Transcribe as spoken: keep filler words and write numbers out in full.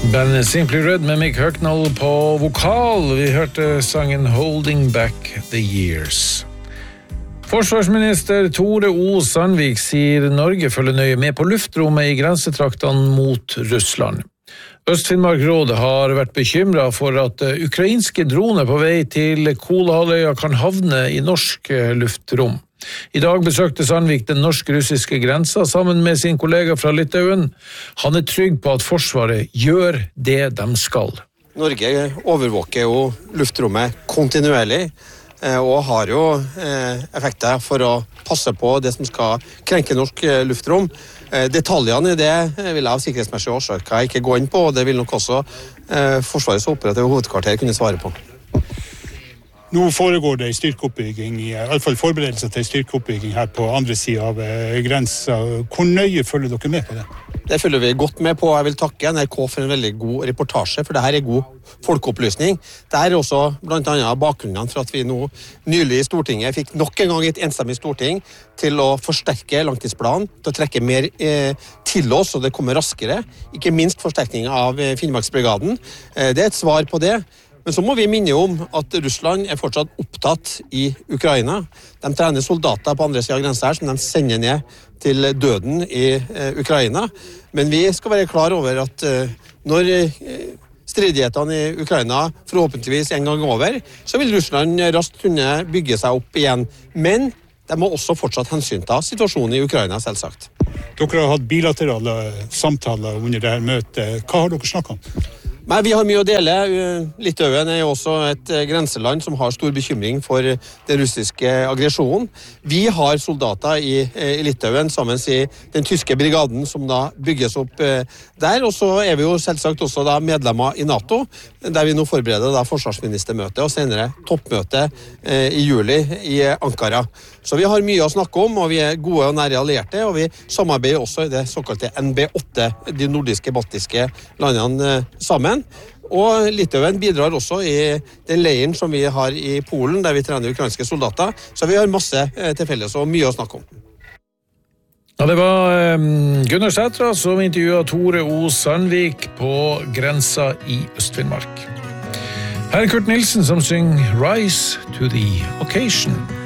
Bandet Simply Red med Mick Hucknall på vokal. Vi hørte sangen Holding Back the Years. Forsvarsminister Tore O. Sandvik sier Norge følger nøye med på luftrommet i grensetraktene mot Russland. Øst-Finnmark-rådet har vært bekymret for at ukrainske droner på vei til Kolahalvøya kan havne i norsk luftrom. I dag besøkte Sandvik den norsk-russiske grensa sammen med sin kollega fra Litauen. Han er trygg på at Forsvaret gjør det de skal. Norge overvåker jo luftrommet kontinuerlig og har jo effekter for å passe på det som skal krenke norsk luftrom. Detaljene i det vil jeg av sikkerhetsmessige årsaker ikke gå inn på, og det vil nok også Forsvarets operative hovedkvarter kunne svare på. Nå foregår det en styrkeoppbygging, i alle fall forberedelse til en styrkeoppbygging her på andre siden av grensa. Hvor nøye følger dere med på det? Det følger vi godt med på. Jeg vil takke N R K for en veldig god reportasje, for dette er god folkeopplysning. Det er også blant annet bakgrunnen for at vi nå nylig i Stortinget fikk nok en gang et enstemmig storting til å forsterke langtidsplanen, til å trekke mer eh, til oss, og det kommer raskere. Ikke minst forsterkning av eh, Finnmarksbrigaden. Eh, det er et svar på det. Men så må vi minne om at Russland er fortsatt opptatt i Ukraina. De trener soldater på andre siden av grensen her som de sender ned til døden i eh, Ukraina. Men vi skal være klar over at eh, når eh, stridighetene i Ukraina forhåpentligvis en gang er over, så vil Russland raskt kunne bygge seg opp igjen. Men de må også fortsatt hensynta situasjonen i Ukraina, selvsagt. Dere har hatt bilaterale samtaler under dette møtet. Hva har dere snakket om? Nei, vi har mye å dele. Litauen er jo også et grenseland som har stor bekymring for den russiske aggresjonen. Vi har soldater i, i Litauen sammen i den tyske brigaden som da bygges opp der, og så er vi jo selvsagt også da medlemmer i NATO, der vi nå forbereder da forsvarsministermøte og senere toppmøte eh, i juli i Ankara. Så vi har mye å snakke om, og vi er gode og nære allierte, og vi samarbeider også i det såkalte N B åtte, de nordiske baltiske landene eh, sammen. Og Litauen bidrar også i den leiren som vi har i Polen, der vi trener ukrainske soldater. Så vi har masse eh, til felles og mye å snakke om. Ja, det var um, Gunnar Sætra som intervjuet Tore O. Sandvik på grensa i Øst-Finnmark. Her er Kurt Nilsen som synger Rise to the Occasion.